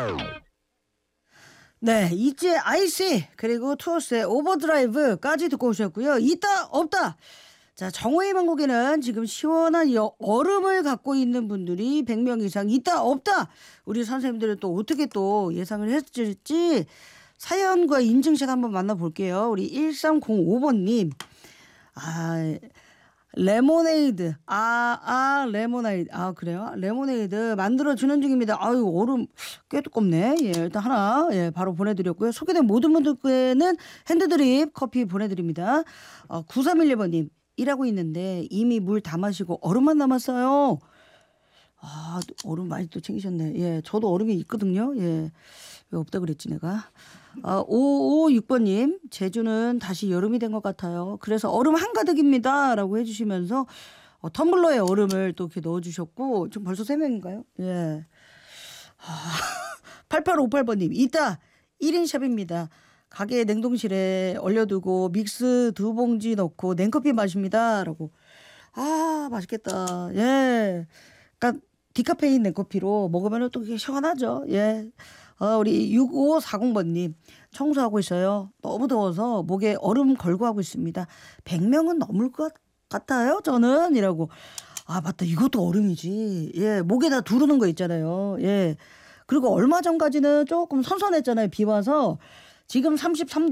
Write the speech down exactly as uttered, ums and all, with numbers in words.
네, 이제 아이씨 그리고 투어스의 오버드라이브까지 듣고 오셨고요. 있다 없다. 자, 정오의 방곡에는 지금 시원한 여, 얼음을 갖고 있는 분들이 백 명 이상 있다 없다. 우리 선생님들은 또 어떻게 또 예상을 했을지 사연과 인증샷 한번 만나볼게요. 우리 일삼공오 번님. 아, 레모네이드. 아, 아, 레모네이드. 아, 그래요? 레모네이드 만들어주는 중입니다. 아유, 얼음 꽤 두껍네. 예, 일단 하나, 예, 바로 보내드렸고요. 소개된 모든 분들께는 핸드드립 커피 보내드립니다. 어, 구삼일일 번님. 일하고 있는데 이미 물 다 마시고 얼음만 남았어요. 아, 얼음 많이 또 챙기셨네. 예, 저도 얼음이 있거든요. 예, 왜 없다 그랬지 내가. 아, 오오육 번님, 제주는 다시 여름이 된 것 같아요. 그래서 얼음 한가득입니다. 라고 해주시면서 어, 텀블러에 얼음을 또 이렇게 넣어주셨고, 지금 벌써 세 명인가요? 예. 아, 팔팔오팔 번님, 이따 일 인 샵입니다. 가게 냉동실에 얼려두고 믹스 두 봉지 넣고 냉커피 마십니다. 라고. 아, 맛있겠다. 예. 그러니까 디카페인 냉커피로 먹으면 또 시원하죠. 예. 어, 우리 육오사공 번님 청소하고 있어요. 너무 더워서 목에 얼음 걸고 하고 있습니다. 백 명은 넘을 것 같아요. 저는 이라고. 아, 맞다. 이것도 얼음이지. 예, 목에다 두르는 거 있잖아요. 예. 그리고 얼마 전까지는 조금 선선했잖아요. 비 와서. 지금 삼십삼 도